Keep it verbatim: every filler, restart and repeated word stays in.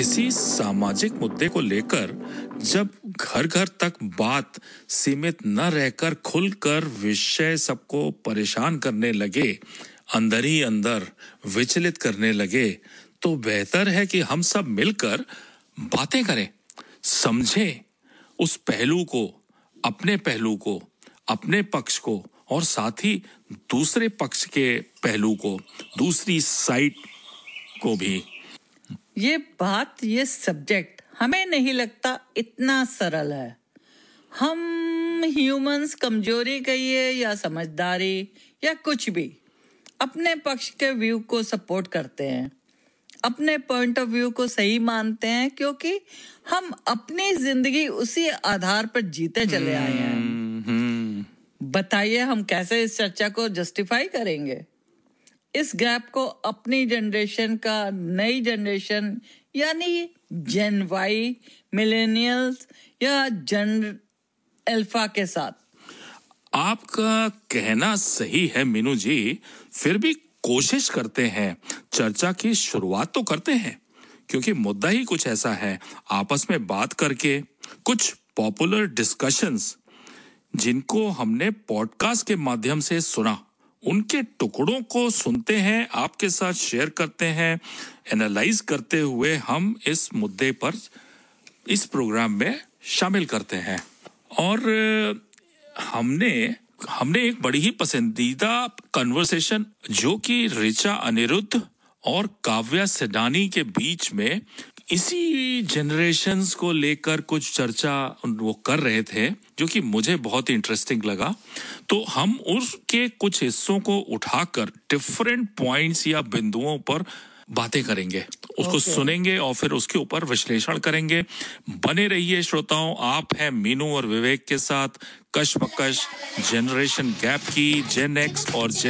किसी सामाजिक मुद्दे को लेकर जब घर घर तक बात सीमित न रहकर खुलकर विषय सबको परेशान करने लगे, अंदर ही अंदर विचलित करने लगे, तो बेहतर है कि हम सब मिलकर बातें करें, समझें उस पहलू को, अपने पहलू को, अपने पक्ष को और साथ ही दूसरे पक्ष के पहलू को, दूसरी साइड को भी। ये बात, ये सब्जेक्ट हमें नहीं लगता इतना सरल है। हम ह्यूमंस कमजोरी कहिए या समझदारी या कुछ भी, अपने पक्ष के व्यू को सपोर्ट करते हैं, अपने पॉइंट ऑफ व्यू को सही मानते हैं, क्योंकि हम अपनी जिंदगी उसी आधार पर जीते चले आए हैं। बताइए हम कैसे इस चर्चा को जस्टिफाई करेंगे? इस गैप को अपनी जनरेशन का नई जनरेशन यानी जेन वाई, मिलेनियल्स या जन अल्फा के साथ। आपका कहना सही है मीनू जी, फिर भी कोशिश करते हैं, चर्चा की शुरुआत तो करते हैं, क्योंकि मुद्दा ही कुछ ऐसा है। आपस में बात करके कुछ पॉपुलर डिस्कशंस जिनको हमने पॉडकास्ट के माध्यम से सुना, उनके टुकड़ों को सुनते हैं, आपके साथ शेयर करते हैं, एनालाइज करते हुए हम इस मुद्दे पर इस प्रोग्राम में शामिल करते हैं। और हमने हमने एक बड़ी ही पसंदीदा कन्वर्सेशन जो कि ऋचा अनिरुद्ध और काव्या सेडानी के बीच में इसी जनरेशन्स को लेकर कुछ चर्चा वो कर रहे थे, जो कि मुझे बहुत इंटरेस्टिंग लगा। तो हम उसके कुछ हिस्सों को उठाकर डिफरेंट पॉइंट्स या बिंदुओं पर बातें करेंगे, उसको okay. सुनेंगे और फिर उसके ऊपर विश्लेषण करेंगे। बने रहिए श्रोताओं, आप हैं मीनू और विवेक के साथ कशमकश जनरेशन गैप की, जेन एक्स और जेन